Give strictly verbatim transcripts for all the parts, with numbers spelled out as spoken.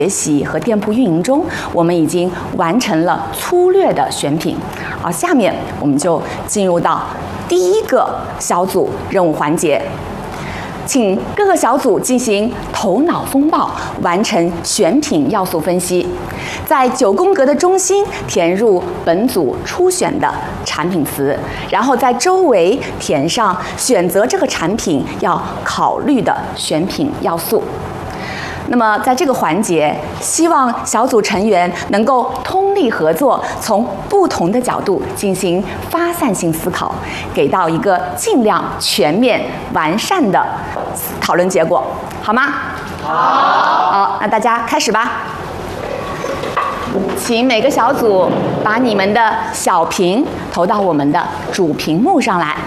学习和店铺运营中，我们已经完成了粗略的选品。好，下面我们就进入到第一个小组任务环节，请各个小组进行头脑风暴，完成选品要素分析。在九宫格的中心填入本组初选的产品词，然后在周围填上选择这个产品要考虑的选品要素。那么在这个环节，希望小组成员能够通力合作，从不同的角度进行发散性思考，给到一个尽量全面完善的讨论结果，好吗？好。好，那大家开始吧。请每个小组把你们的小屏投到我们的主屏幕上来。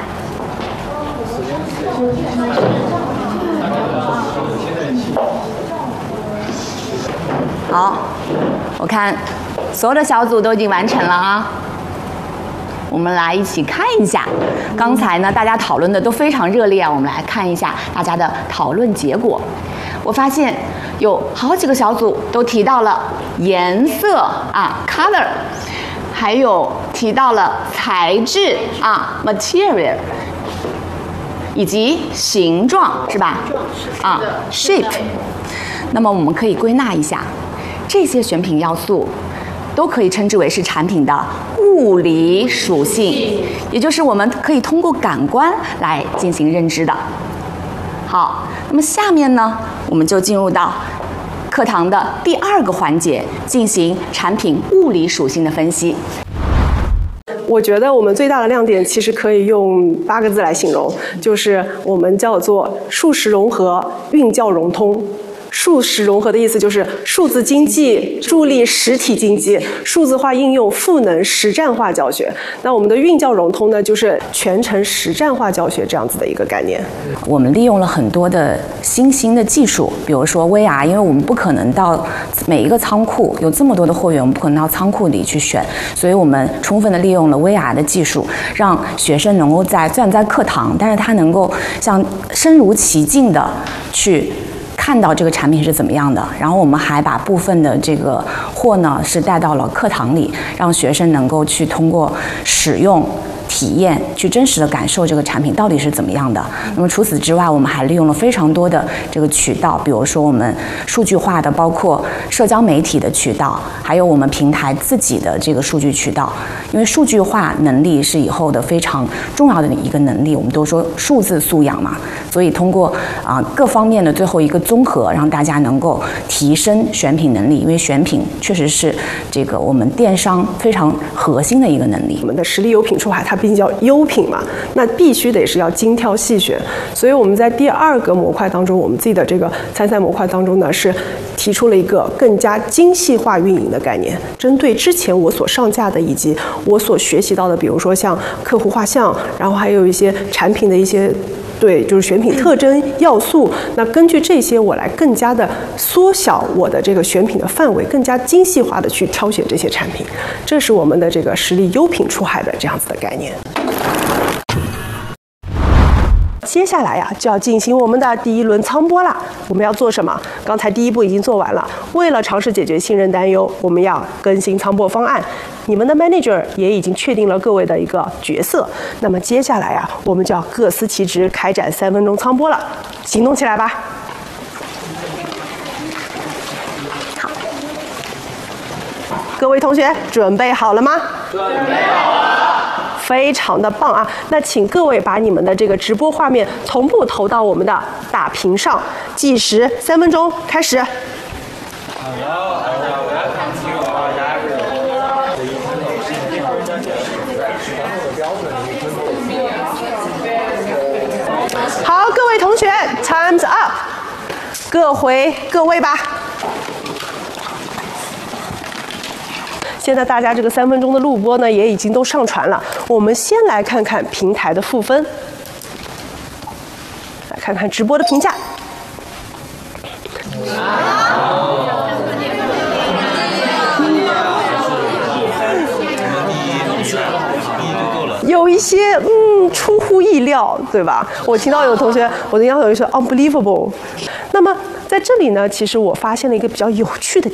好，我看所有的小组都已经完成了啊。我们来一起看一下，刚才呢大家讨论的都非常热烈啊。我们来看一下大家的讨论结果。我发现有好几个小组都提到了颜色啊 ，color， 还有提到了材质啊 ，material， 以及形状是吧？啊 ，shape。那么我们可以归纳一下。这些选品要素都可以称之为是产品的物理属性，也就是我们可以通过感官来进行认知的。好，那么下面呢，我们就进入到课堂的第二个环节，进行产品物理属性的分析。 我觉得我们最大的亮点其实可以用八个字来形容，就是我们叫做数实融合，运教融通。数实融合的意思就是数字经济助力实体经济，数字化应用赋能实战化教学。那我们的运教融通呢，就是全程实战化教学这样子的一个概念。 我们利用了很多的新兴的技术，比如说 V R， 因为我们不可能到每一个仓库有这么多的货源，我们不可能到仓库里去选，所以我们充分的利用了 V R 的技术，让学生能够在虽然在课堂，但是他能够像身如其境的去看到这个产品是怎么样的，然后我们还把部分的这个货呢是带到了课堂里，让学生能够去通过使用体验去真实的感受这个产品到底是怎么样的。那么除此之外，我们还利用了非常多的这个渠道，比如说我们数据化的，包括社交媒体的渠道，还有我们平台自己的这个数据渠道。因为数据化能力是以后的非常重要的一个能力，我们都说数字素养嘛，所以通过啊、呃、各方面的最后一个综合，让大家能够提升选品能力。因为选品确实是这个我们电商非常核心的一个能力。 我们的实力优品出海，它毕竟叫优品嘛，那必须得是要精挑细选。所以我们在第二个模块当中，我们自己的这个参赛模块当中呢，是提出了一个更加精细化运营的概念，针对之前我所上架的以及我所学习到的，比如说像客户画像，然后还有一些产品的一些对，就是选品特征要素。那根据这些，我来更加的缩小我的这个选品的范围，更加精细化的去挑选这些产品。这是我们的这个实力优品出海的这样子的概念。接下来呀、啊，就要进行我们的第一轮仓播啦。我们要做什么？刚才第一步已经做完了。为了尝试解决信任担忧，我们要更新仓播方案。你们的 manager 也已经确定了各位的一个角色。那么接下来呀、啊，我们就要各司其职，开展三分钟仓播了。行动起来吧！好，各位同学准备好了吗？准备好了。非常的棒啊！那请各位把你们的这个直播画面同步投到我们的大屏上，计时三分钟，开始。好，各位同学 ，Time's up， 各回各位吧。现在大家这个三分钟的录播呢，也已经都上传了。我们先来看看平台的赋分，来看看直播的评价。有一些嗯出乎意料，对吧？我听到有同学，我听到有人说 unbelievable。那么在这里呢，其实我发现了一个比较有趣的